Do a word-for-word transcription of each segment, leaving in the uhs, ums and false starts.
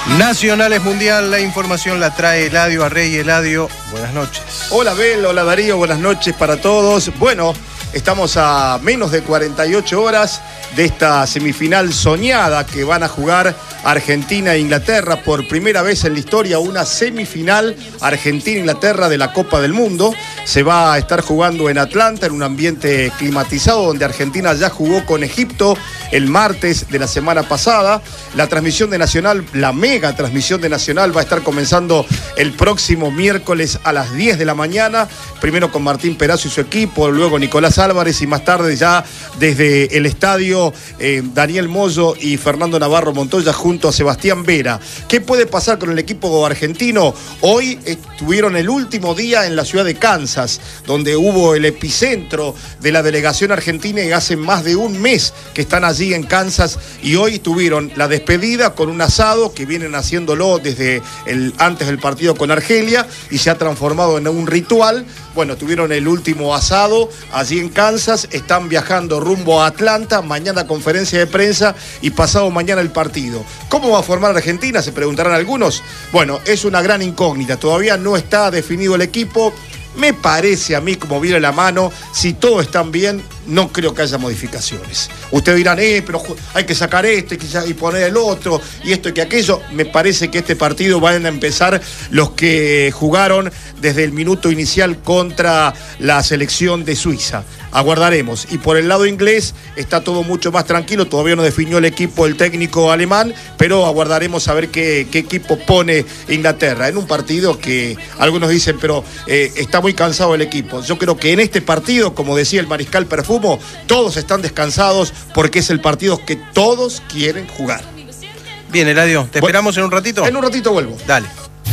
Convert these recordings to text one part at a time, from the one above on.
Nacionales Mundial, la información la trae Eladio Arrey. Eladio, buenas noches. Hola Bel, hola Darío, buenas noches para todos. Bueno, estamos a menos de cuarenta y ocho horas de esta semifinal soñada que van a jugar Argentina e Inglaterra. Por primera vez en la historia, una semifinal Argentina-Inglaterra de la Copa del Mundo. Se va a estar jugando en Atlanta, en un ambiente climatizado, donde Argentina ya jugó con Egipto el martes de la semana pasada. La transmisión de Nacional, la mega transmisión de Nacional, va a estar comenzando el próximo miércoles a las diez de la mañana. Primero con Martín Perazo y su equipo, luego Nicolás Álvarez y más tarde ya desde el estadio eh, Daniel Moyo y Fernando Navarro Montoya junto a Sebastián Vera. ¿Qué puede pasar con el equipo argentino? Hoy estuvieron el último día en la ciudad de Kansas, donde hubo el epicentro de la delegación argentina y hace más de un mes que están allí en Kansas, y hoy tuvieron la despedida con un asado que vienen haciéndolo desde el, antes del partido con Argelia, y se ha transformado en un ritual. Bueno, tuvieron el último asado allí en Kansas, están viajando rumbo a Atlanta, mañana conferencia de prensa y pasado mañana el partido. ¿Cómo va a formar Argentina? Se preguntarán algunos. Bueno, es una gran incógnita, todavía no está definido el equipo. Me parece a mí, como viene la mano, si todo está bien, no creo que haya modificaciones. Ustedes dirán, eh, pero hay que sacar este y poner el otro, y esto y que aquello. Me parece que este partido van a empezar los que jugaron desde el minuto inicial contra la selección de Suiza. Aguardaremos. Y por el lado inglés está todo mucho más tranquilo. Todavía no definió el equipo el técnico alemán, pero aguardaremos a ver qué, qué equipo pone Inglaterra en un partido que algunos dicen, pero eh, está muy cansado el equipo. Yo creo que en este partido, como decía el mariscal Perfumo, todos están descansados porque es el partido que todos quieren jugar. Bien, Eladio, ¿te bueno, esperamos en un ratito? En un ratito vuelvo. Dale.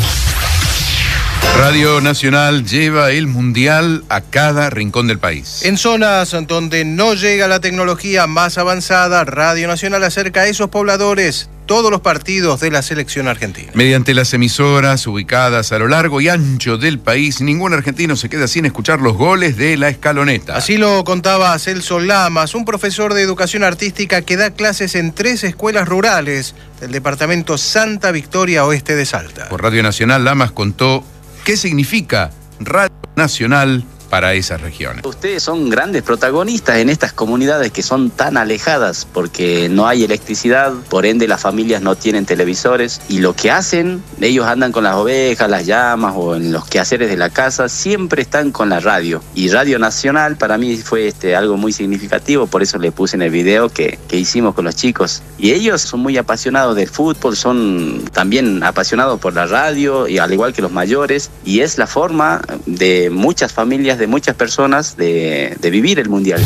Radio Nacional lleva el Mundial a cada rincón del país. En zonas donde no llega la tecnología más avanzada, Radio Nacional acerca a esos pobladores todos los partidos de la selección argentina. Mediante las emisoras ubicadas a lo largo y ancho del país, ningún argentino se queda sin escuchar los goles de la escaloneta. Así lo contaba Celso Lamas, un profesor de educación artística que da clases en tres escuelas rurales del departamento Santa Victoria Oeste de Salta. Por Radio Nacional, Lamas contó qué significa Radio Nacional para esas regiones. Ustedes son grandes protagonistas en estas comunidades que son tan alejadas porque no hay electricidad, por ende las familias no tienen televisores, y lo que hacen, ellos andan con las ovejas, las llamas o en los quehaceres de la casa, siempre están con la radio. Y Radio Nacional para mí fue este, algo muy significativo, por eso le puse en el video que, que hicimos con los chicos. Y ellos son muy apasionados del fútbol, son también apasionados por la radio, y al igual que los mayores, y es la forma de muchas familias, de muchas personas de, de vivir el Mundial.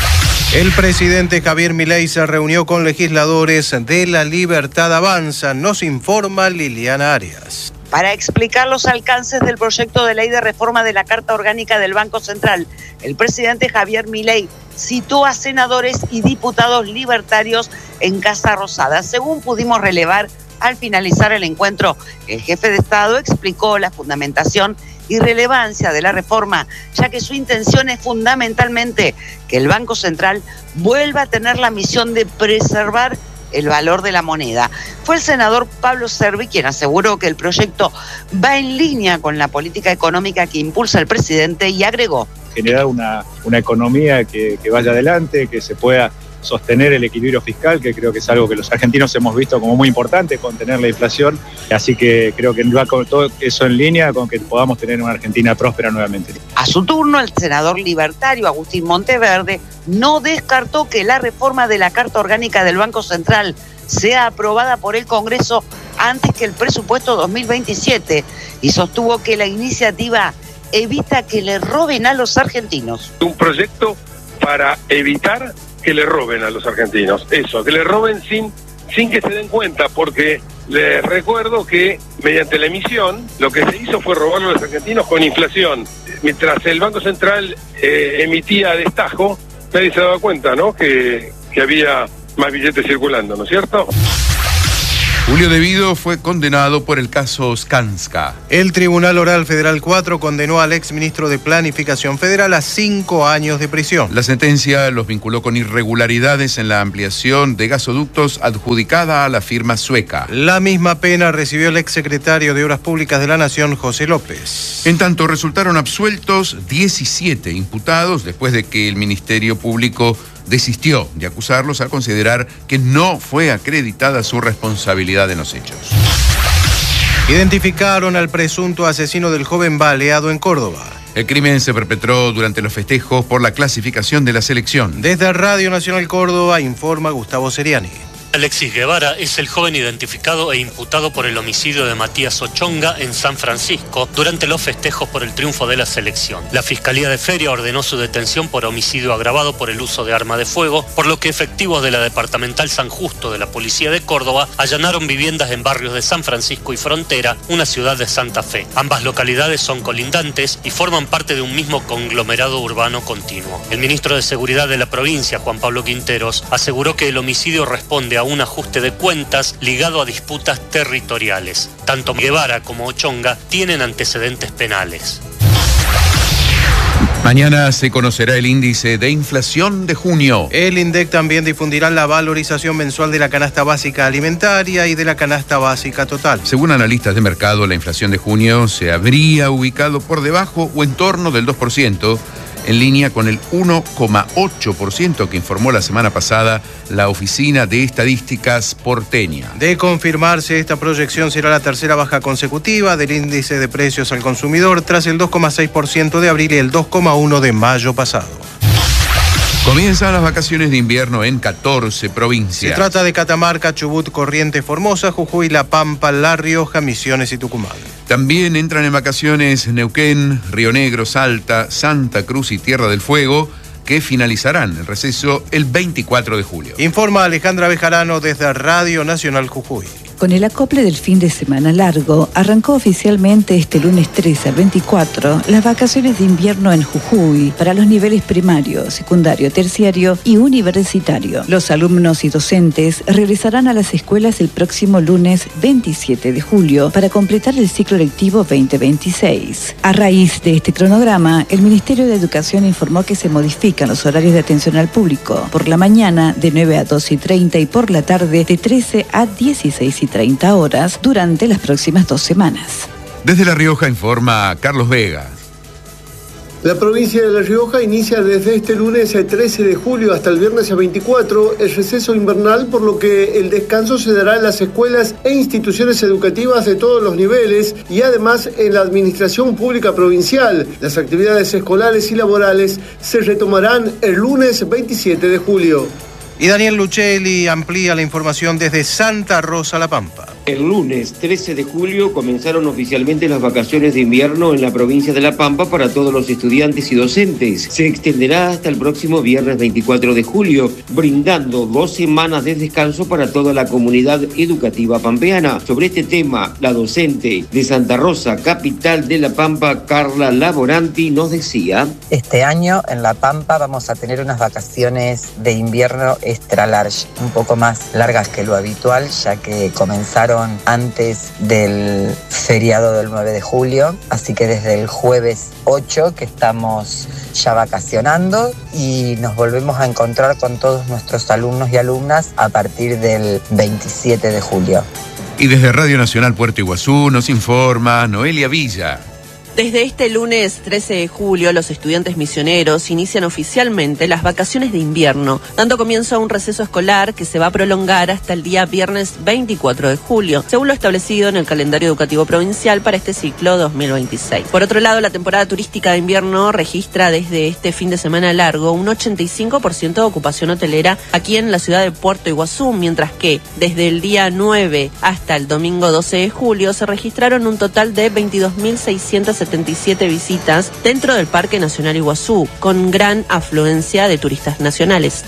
El presidente Javier Milei se reunió con legisladores de La Libertad Avanza, nos informa Liliana Arias. Para explicar los alcances del proyecto de ley de reforma de la Carta Orgánica del Banco Central, el presidente Javier Milei citó a senadores y diputados libertarios en Casa Rosada. Según pudimos relevar al finalizar el encuentro, el jefe de Estado explicó la fundamentación y relevancia de la reforma, ya que su intención es fundamentalmente que el Banco Central vuelva a tener la misión de preservar el valor de la moneda. Fue el senador Pablo Servi quien aseguró que el proyecto va en línea con la política económica que impulsa el presidente, y agregó: generar una, una economía que, que vaya adelante, que se pueda sostener el equilibrio fiscal, que creo que es algo que los argentinos hemos visto como muy importante, contener la inflación, así que creo que va con todo eso en línea con que podamos tener una Argentina próspera nuevamente. A su turno, el senador libertario Agustín Monteverde no descartó que la reforma de la Carta Orgánica del Banco Central sea aprobada por el Congreso antes que el presupuesto dos mil veintisiete, y sostuvo que la iniciativa evita que le roben a los argentinos. Un proyecto para evitar que le roben a los argentinos, eso, que le roben sin, sin que se den cuenta, porque les recuerdo que mediante la emisión lo que se hizo fue robarle a los argentinos con inflación. Mientras el Banco Central eh, emitía a destajo, nadie se daba cuenta, ¿no?, que, que había más billetes circulando, ¿no es cierto? Julio Devido fue condenado por el caso Skanska. El Tribunal Oral Federal cuatro condenó al exministro de Planificación Federal a cinco años de prisión. La sentencia los vinculó con irregularidades en la ampliación de gasoductos adjudicada a la firma sueca. La misma pena recibió el exsecretario de Obras Públicas de la Nación, José López. En tanto, resultaron absueltos diecisiete imputados después de que el Ministerio Público desistió de acusarlos al considerar que no fue acreditada su responsabilidad en los hechos. Identificaron al presunto asesino del joven baleado en Córdoba. El crimen se perpetró durante los festejos por la clasificación de la selección. Desde Radio Nacional Córdoba informa Gustavo Seriani. Alexis Guevara es el joven identificado e imputado por el homicidio de Matías Ochonga en San Francisco durante los festejos por el triunfo de la selección. La Fiscalía de Feria ordenó su detención por homicidio agravado por el uso de arma de fuego, por lo que efectivos de la Departamental San Justo de la Policía de Córdoba allanaron viviendas en barrios de San Francisco y Frontera, una ciudad de Santa Fe. Ambas localidades son colindantes y forman parte de un mismo conglomerado urbano continuo. El ministro de Seguridad de la provincia, Juan Pablo Quinteros, aseguró que el homicidio responde a a un ajuste de cuentas ligado a disputas territoriales. Tanto Guevara como Ochonga tienen antecedentes penales. Mañana se conocerá el índice de inflación de junio. El INDEC también difundirá la valorización mensual de la canasta básica alimentaria y de la canasta básica total. Según analistas de mercado, la inflación de junio se habría ubicado por debajo o en torno del dos por ciento, en línea con el uno coma ocho por ciento que informó la semana pasada la Oficina de Estadísticas porteña. De confirmarse, esta proyección será la tercera baja consecutiva del índice de precios al consumidor tras el dos coma seis por ciento de abril y el dos coma uno por ciento de mayo pasado. Comienzan las vacaciones de invierno en catorce provincias. Se trata de Catamarca, Chubut, Corrientes, Formosa, Jujuy, La Pampa, La Rioja, Misiones y Tucumán. También entran en vacaciones Neuquén, Río Negro, Salta, Santa Cruz y Tierra del Fuego, que finalizarán el receso el veinticuatro de julio. Informa Alejandra Bejarano desde Radio Nacional Jujuy. Con el acople del fin de semana largo, arrancó oficialmente este lunes trece al veinticuatro las vacaciones de invierno en Jujuy para los niveles primario, secundario, terciario y universitario. Los alumnos y docentes regresarán a las escuelas el próximo lunes veintisiete de julio para completar el ciclo lectivo veinte veintiséis. A raíz de este cronograma, el Ministerio de Educación informó que se modifican los horarios de atención al público. Por la mañana de nueve a doce y treinta y por la tarde de trece a dieciséis y treinta horas durante las próximas dos semanas. Desde La Rioja informa Carlos Vega. La provincia de La Rioja inicia desde este lunes trece de julio hasta el viernes veinticuatro el receso invernal, por lo que el descanso se dará en las escuelas e instituciones educativas de todos los niveles y además en la administración pública provincial. Las actividades escolares y laborales se retomarán el lunes veintisiete de julio. Y Daniel Luchelli amplía la información desde Santa Rosa, La Pampa. El lunes trece de julio comenzaron oficialmente las vacaciones de invierno en la provincia de La Pampa para todos los estudiantes y docentes. Se extenderá hasta el próximo viernes veinticuatro de julio, brindando dos semanas de descanso para toda la comunidad educativa pampeana. Sobre este tema, la docente de Santa Rosa, capital de La Pampa, Carla Laboranti, nos decía: Este año en La Pampa vamos a tener unas vacaciones de invierno extra large, un poco más largas que lo habitual, ya que comenzaron antes del feriado del nueve de julio, así que desde el jueves ocho que estamos ya vacacionando y nos volvemos a encontrar con todos nuestros alumnos y alumnas a partir del veintisiete de julio. Y desde Radio Nacional Puerto Iguazú nos informa Noelia Villa. Desde este lunes trece de julio, los estudiantes misioneros inician oficialmente las vacaciones de invierno, dando comienzo a un receso escolar que se va a prolongar hasta el día viernes veinticuatro de julio, según lo establecido en el calendario educativo provincial para este ciclo dos mil veintiséis. Por otro lado, la temporada turística de invierno registra desde este fin de semana largo un ochenta y cinco por ciento de ocupación hotelera aquí en la ciudad de Puerto Iguazú, mientras que desde el día nueve hasta el domingo doce de julio se registraron un total de veintidós mil seiscientos setenta y siete visitas dentro del Parque Nacional Iguazú, con gran afluencia de turistas nacionales.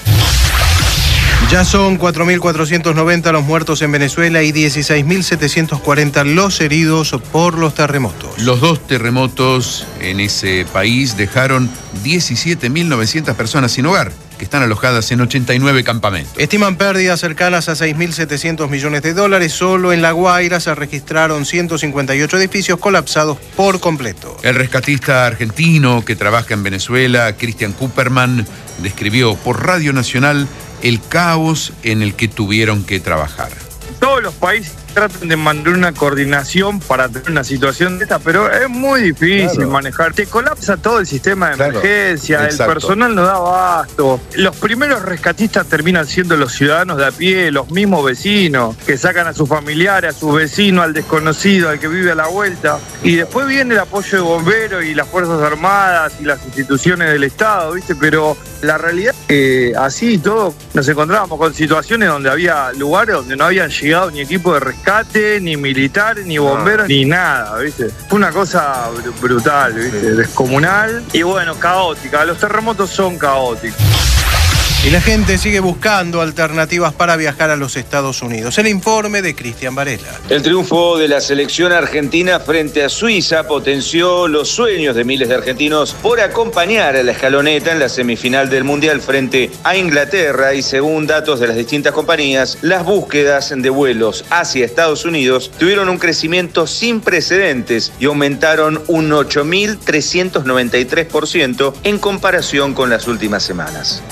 Ya son cuatro mil cuatrocientos noventa los muertos en Venezuela y dieciséis mil setecientos cuarenta los heridos por los terremotos. Los dos terremotos en ese país dejaron diecisiete mil novecientas personas sin hogar, que están alojadas en ochenta y nueve campamentos. Estiman pérdidas cercanas a seis mil setecientos millones de dólares. Solo en La Guaira se registraron ciento cincuenta y ocho edificios colapsados por completo. El rescatista argentino que trabaja en Venezuela, Christian Cooperman, describió por Radio Nacional el caos en el que tuvieron que trabajar. Todos los países tratan de mantener una coordinación para tener una situación de esta, pero es muy difícil claro. manejar. Te colapsa todo el sistema de claro. emergencia, Exacto. el personal no da abasto. Los primeros rescatistas terminan siendo los ciudadanos de a pie, los mismos vecinos, que sacan a sus familiares, a sus vecinos, al desconocido, al que vive a la vuelta. Y después viene el apoyo de bomberos y las Fuerzas Armadas y las instituciones del Estado, ¿viste? Pero la realidad es que así y todo nos encontrábamos con situaciones donde había lugares donde no habían llegado ni equipo de rescate, ni militares, ni bomberos, ni nada, ¿viste? Fue una cosa brutal, ¿viste? Sí. Descomunal y bueno, caótica. Los terremotos son caóticos. Y la gente sigue buscando alternativas para viajar a los Estados Unidos. El informe de Cristian Varela. El triunfo de la selección argentina frente a Suiza potenció los sueños de miles de argentinos por acompañar a la escaloneta en la semifinal del Mundial frente a Inglaterra y según datos de las distintas compañías, las búsquedas de vuelos hacia Estados Unidos tuvieron un crecimiento sin precedentes y aumentaron un ocho mil trescientos noventa y tres por ciento en comparación con las últimas semanas.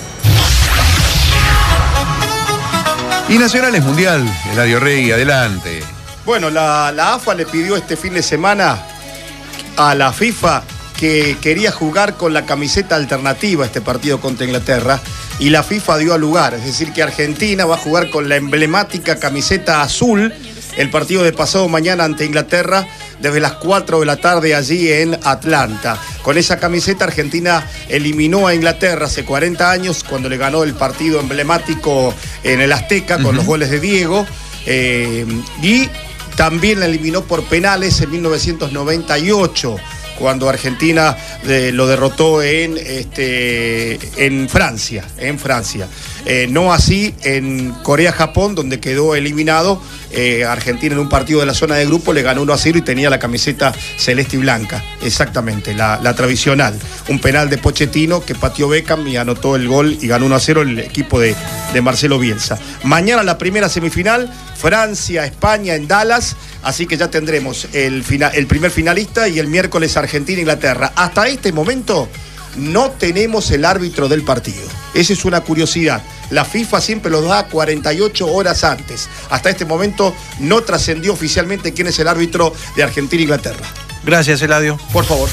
Y Nacional es mundial, Eladio Rey, adelante. Bueno, la, la A F A le pidió este fin de semana a la FIFA que quería jugar con la camiseta alternativa a este partido contra Inglaterra y la FIFA dio lugar, es decir que Argentina va a jugar con la emblemática camiseta azul el partido de pasado mañana ante Inglaterra desde las cuatro de la tarde allí en Atlanta. Con esa camiseta Argentina eliminó a Inglaterra hace cuarenta años cuando le ganó el partido emblemático en el Azteca con uh-huh. los goles de Diego eh, y también la eliminó por penales en mil novecientos noventa y ocho cuando Argentina eh, lo derrotó en, este, en Francia, en Francia. Eh, no así en Corea-Japón, donde quedó eliminado. Eh, Argentina en un partido de la zona de grupo le ganó uno a cero y tenía la camiseta celeste y blanca. Exactamente, la, la tradicional. Un penal de Pochettino que pateó Beckham y anotó el gol y ganó uno a cero el equipo de, de Marcelo Bielsa. Mañana la primera semifinal, Francia-España en Dallas. Así que ya tendremos el, final, el primer finalista y el miércoles Argentina-Inglaterra. Hasta este momento no tenemos el árbitro del partido. Esa es una curiosidad. La FIFA siempre lo da cuarenta y ocho horas antes. Hasta este momento no trascendió oficialmente quién es el árbitro de Argentina-Inglaterra. Gracias, Eladio. Por favor.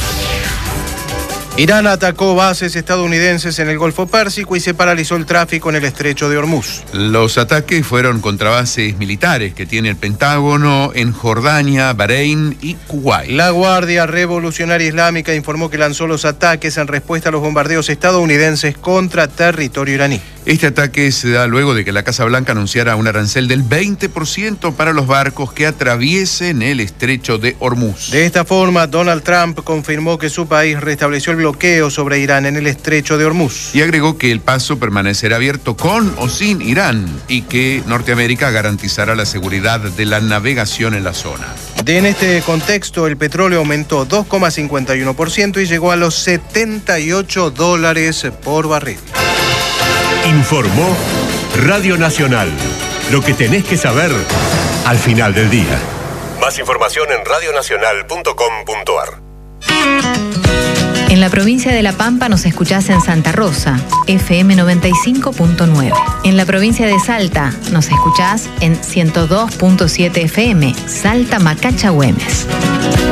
Irán atacó bases estadounidenses en el Golfo Pérsico y se paralizó el tráfico en el estrecho de Hormuz. Los ataques fueron contra bases militares que tiene el Pentágono en Jordania, Bahrein y Kuwait. La Guardia Revolucionaria Islámica informó que lanzó los ataques en respuesta a los bombardeos estadounidenses contra territorio iraní. Este ataque se da luego de que la Casa Blanca anunciara un arancel del veinte por ciento para los barcos que atraviesen el estrecho de Hormuz. De esta forma, Donald Trump confirmó que su país restableció el bloqueo sobre Irán en el estrecho de Hormuz. Y agregó que el paso permanecerá abierto con o sin Irán y que Norteamérica garantizará la seguridad de la navegación en la zona. De en este contexto, el petróleo aumentó dos coma cincuenta y uno por ciento y llegó a los setenta y ocho dólares por barril. Informó Radio Nacional. Lo que tenés que saber al final del día. Más información en radio nacional punto com punto a r. En la provincia de La Pampa nos escuchás en Santa Rosa, F M noventa y cinco punto nueve. En la provincia de Salta nos escuchás en ciento dos punto siete F M, Salta Macacha Güemes.